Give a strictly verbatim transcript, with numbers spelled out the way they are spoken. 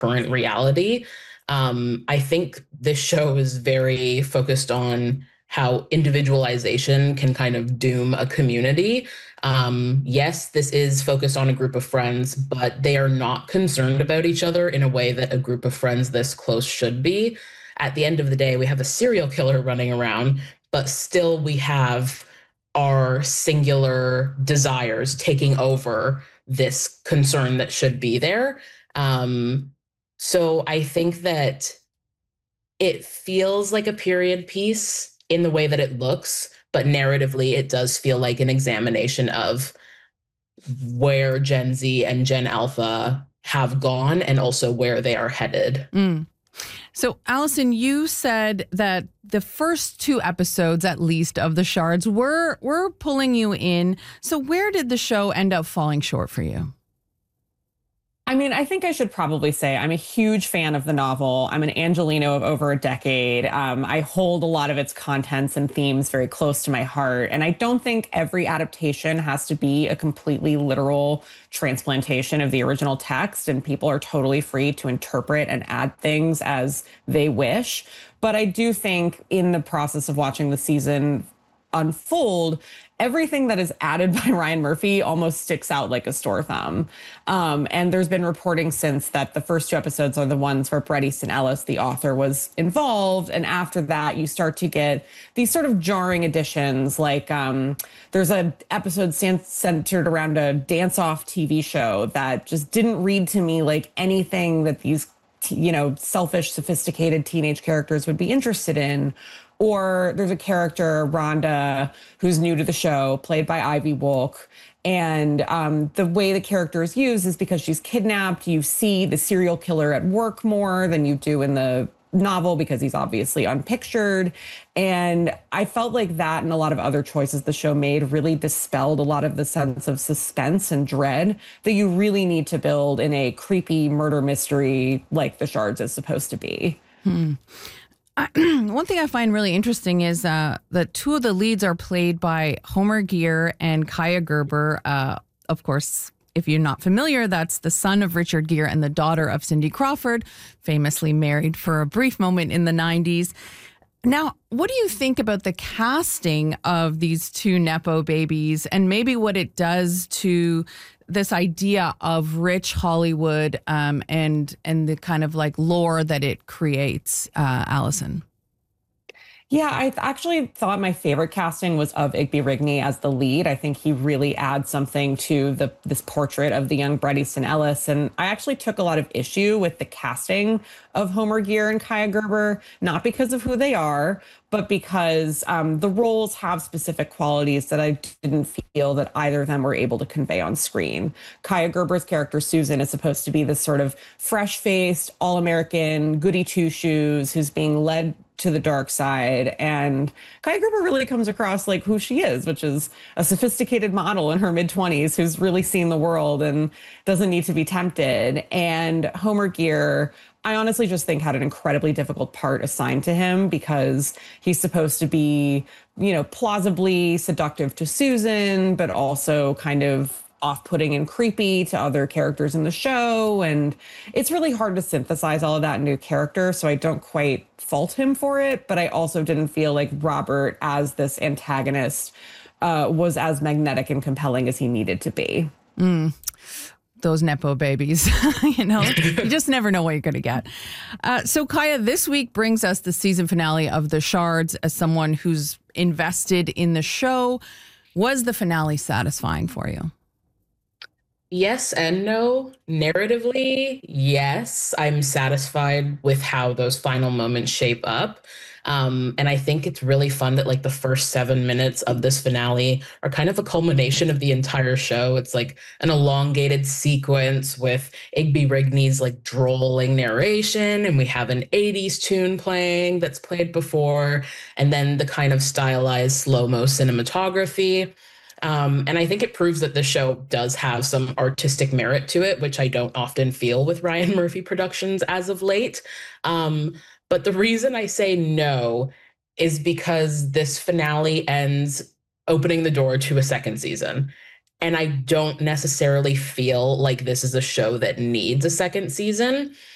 current reality. Um, I think this show is very focused on how individualization can kind of doom a community. Um, yes, this is focused on a group of friends, but they are not concerned about each other in a way that a group of friends this close should be. At the end of the day, we have a serial killer running around, but still we have our singular desires taking over this concern that should be there. Um, so I think that it feels like a period piece in the way that it looks, but narratively, it does feel like an examination of where Gen Z and Gen Alpha have gone and also where they are headed. Mm. So, Allison, you said that the first two episodes, at least, of The Shards were were pulling you in. So where did the show end up falling short for you? I mean, I think I should probably say I'm a huge fan of the novel. I'm an Angelino of over a decade. Um, I hold a lot of its contents and themes very close to my heart. And I don't think every adaptation has to be a completely literal transplantation of the original text. And people are totally free to interpret and add things as they wish. But I do think in the process of watching the season unfold, everything that is added by Ryan Murphy almost sticks out like a sore thumb. Um, and there's been reporting since that the first two episodes are the ones where Bret Easton Ellis, the author, was involved. And after that, you start to get these sort of jarring additions. Like um, there's an episode centered around a dance-off T V show that just didn't read to me like anything that these, you know, selfish, sophisticated teenage characters would be interested in. Or there's a character, Rhonda, who's new to the show, played by Ivy Wolk. And um, the way the character is used is because she's kidnapped. You see the serial killer at work more than you do in the novel because he's obviously unpictured. And I felt like that and a lot of other choices the show made really dispelled a lot of the sense of suspense and dread that you really need to build in a creepy murder mystery like The Shards is supposed to be. Hmm. I, one thing I find really interesting is uh, that two of the leads are played by Homer Gear and Kaya Gerber. Uh, of course, if you're not familiar, that's the son of Richard Gere and the daughter of Cindy Crawford, famously married for a brief moment in the nineties. Now, what do you think about the casting of these two Nepo babies and maybe what it does to this idea of rich Hollywood um, and and the kind of like lore that it creates, uh, Allison? Yeah, I th- actually thought my favorite casting was of Igby Rigney as the lead. I think he really adds something to the this portrait of the young Bret Easton Ellis. And I actually took a lot of issue with the casting of Homer Gear and Kaya Gerber, not because of who they are, but because um, the roles have specific qualities that I didn't feel that either of them were able to convey on screen. Kaya Gerber's character, Susan, is supposed to be this sort of fresh-faced, all-American, goody two-shoes who's being led to the dark side. And Kaya Gerber really comes across like who she is, which is a sophisticated model in her mid-twenties who's really seen the world and doesn't need to be tempted. And Homer Gear, I honestly just think had an incredibly difficult part assigned to him because he's supposed to be, you know, plausibly seductive to Susan, but also kind of off-putting and creepy to other characters in the show. And it's really hard to synthesize all of that into a character, so I don't quite fault him for it. But I also didn't feel like Robert, as this antagonist, uh, was as magnetic and compelling as he needed to be. Mm. Those Nepo babies, you know, you just never know what you're going to get. Uh, so, Kaya, this week brings us the season finale of The Shards. As someone who's invested in the show, was the finale satisfying for you? Yes and no. Narratively, yes, I'm satisfied with how those final moments shape up. Um, and I think it's really fun that like the first seven minutes of this finale are kind of a culmination of the entire show. It's like an elongated sequence with Igby Rigney's like drolling narration, and we have an eighties tune playing that's played before, and then the kind of stylized slow-mo cinematography. Um, and I think it proves that the show does have some artistic merit to it, which I don't often feel with Ryan Murphy Productions as of late. Um, but the reason I say no is because this finale ends opening the door to a second season. And I don't necessarily feel like this is a show that needs a second season.